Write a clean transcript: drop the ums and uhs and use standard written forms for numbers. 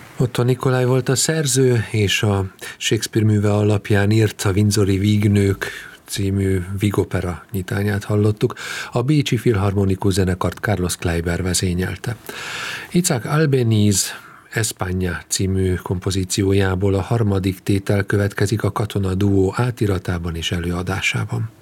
Otto Nikolaj volt a szerző, és a Shakespeare műve alapján írt a Windsori Vígnők című vígopera nyitányát hallottuk. A Bécsi Filharmonikus Zenekart Carlos Kleiber vezényelte. Isaac Albéniz España című kompozíciójából a harmadik tétel következik a Katona duó átiratában és előadásában.